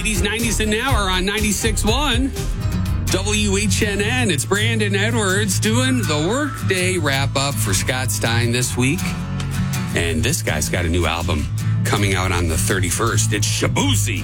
80s, 90s, and now are on 96.1 WHNN. It's Brandon Edwards doing the Workday wrap-up for Scott Stein this week. And this guy's got a new album coming out on the 31st. It's Shaboozey.